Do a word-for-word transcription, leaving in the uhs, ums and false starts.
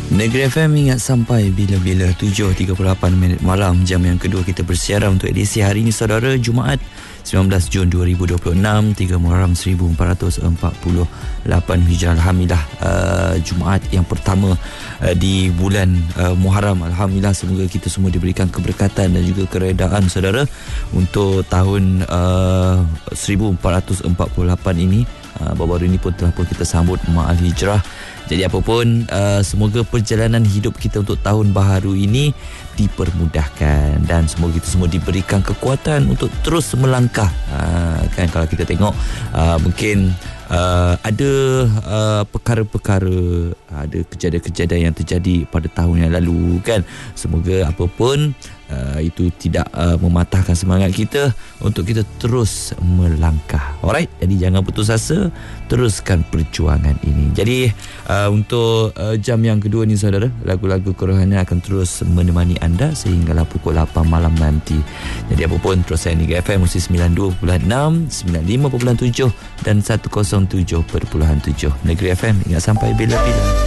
Negeri F M ingat sampai bila-bila. Tujuh tiga puluh lapan minit malam, jam yang kedua kita bersiaran untuk edisi hari ini, saudara. Jumaat sembilan belas Jun dua ribu dua puluh enam, tiga Muharram seribu empat ratus empat puluh lapan Hijrah. Alhamdulillah, uh, Jumaat yang pertama uh, di bulan uh, Muharram. Alhamdulillah, semoga kita semua diberikan keberkatan dan juga keredaan, saudara, untuk tahun uh, seribu empat ratus empat puluh lapan ini. Uh, baru-baru ini pun telah pun kita sambut Ma'al Hijrah. Jadi apapun, uh, semoga perjalanan hidup kita untuk tahun baharu ini dipermudahkan dan semoga kita semua diberikan kekuatan untuk terus melangkah. Uh, kan kalau kita tengok, uh, mungkin uh, ada uh, perkara-perkara, ada kejadian-kejadian yang terjadi pada tahun yang lalu, kan. Semoga apapun Uh, itu tidak uh, mematahkan semangat kita untuk kita terus melangkah. Alright, jadi jangan putus asa, teruskan perjuangan ini. Jadi uh, untuk uh, jam yang kedua ni, saudara, lagu-lagu kerohanian akan terus menemani anda sehinggalah pukul lapan malam nanti. Jadi apapun, terus saya Negeri F M mesti sembilan puluh dua perpuluhan enam, sembilan puluh lima perpuluhan tujuh dan seratus tujuh perpuluhan tujuh. Negeri F M, ingat sampai bila-bila.